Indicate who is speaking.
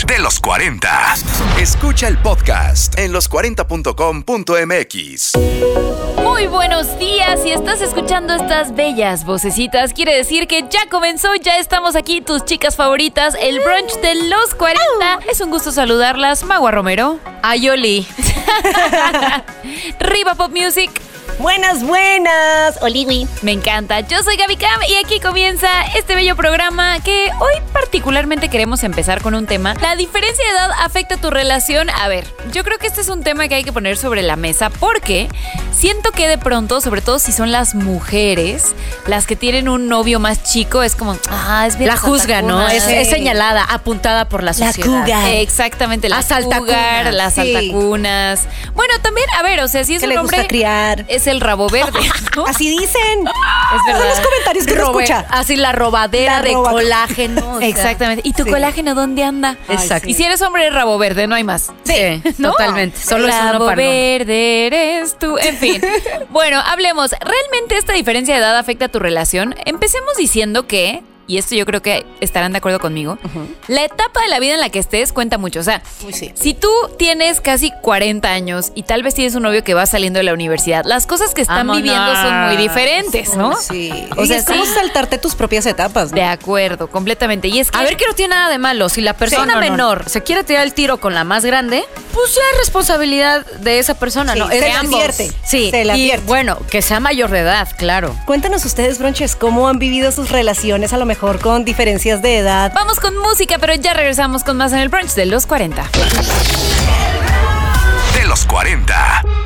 Speaker 1: de los 40. Escucha el podcast en los40.com.mx.
Speaker 2: Muy buenos días, si estás escuchando estas bellas vocecitas, quiere decir que ya comenzó, ya estamos aquí, tus chicas favoritas, el brunch de los 40. Es un gusto saludarlas, Magua Romero.
Speaker 3: Ayoli.
Speaker 2: Riva Pop Music.
Speaker 4: Buenas, Oliwi.
Speaker 2: Me encanta, yo soy Gaby Cam y aquí comienza este bello programa que hoy particularmente queremos empezar con un tema. ¿La diferencia de edad afecta tu relación? A ver, yo creo que este es un tema que hay que poner sobre la mesa porque siento que de pronto, sobre todo si son las mujeres, las que tienen un novio más chico, es como, es bien
Speaker 3: la juzga, ¿no? Es señalada, apuntada por la sociedad.
Speaker 4: La cougar.
Speaker 2: Exactamente, la
Speaker 3: Asaltacunas.
Speaker 2: cougar, las
Speaker 4: Sí.
Speaker 2: altacunas. Bueno, también, a ver, o sea, si es
Speaker 4: Que
Speaker 2: un
Speaker 4: le
Speaker 2: hombre,
Speaker 4: gusta criar.
Speaker 2: es el rabo verde, ¿no?
Speaker 4: Así dicen.
Speaker 2: Es verdad.
Speaker 4: Son los comentarios que uno escucha.
Speaker 3: Así la robadera
Speaker 4: La
Speaker 3: de
Speaker 4: roba-
Speaker 3: colágeno. o sea.
Speaker 2: Exactamente. ¿Y tu
Speaker 4: Sí.
Speaker 2: colágeno dónde anda?
Speaker 3: Exacto.
Speaker 2: Y si eres hombre, es rabo verde, no hay más.
Speaker 3: Sí,
Speaker 2: ¿no?
Speaker 3: totalmente. Solo es uno
Speaker 2: Rabo
Speaker 3: para uno.
Speaker 2: verde eres tú. En fin. Bueno, hablemos. ¿Realmente esta diferencia de edad afecta a tu relación? Empecemos diciendo que, y esto yo creo que estarán de acuerdo conmigo, la etapa de la vida en la que estés cuenta mucho. O sea,
Speaker 4: Uy, sí.
Speaker 2: si tú tienes casi 40 años y tal vez tienes un novio que va saliendo de la universidad, las cosas que están
Speaker 3: Vámonos.
Speaker 2: viviendo son muy diferentes, ¿no?
Speaker 4: Sí.
Speaker 2: O
Speaker 4: O
Speaker 2: sea,
Speaker 4: sea, es como
Speaker 2: sí.
Speaker 4: saltarte tus propias etapas, ¿no?
Speaker 2: De acuerdo, completamente. Y es que
Speaker 3: A ver, que no tiene nada de malo. Si la persona
Speaker 4: no, no.
Speaker 3: menor se quiere tirar el tiro con la más grande, pues ya es responsabilidad de esa persona,
Speaker 4: Sí,
Speaker 3: ¿no?
Speaker 4: se
Speaker 3: Es de
Speaker 4: la
Speaker 3: ambos.
Speaker 4: advierte.
Speaker 3: Sí,
Speaker 4: Se la
Speaker 3: y
Speaker 4: advierte.
Speaker 3: bueno, que sea mayor de edad, claro.
Speaker 4: Cuéntanos ustedes, bronches, cómo han vivido sus relaciones, a lo mejor con diferencias de edad.
Speaker 2: vamos con música, pero ya regresamos con más en el brunch de los 40.
Speaker 1: De los 40.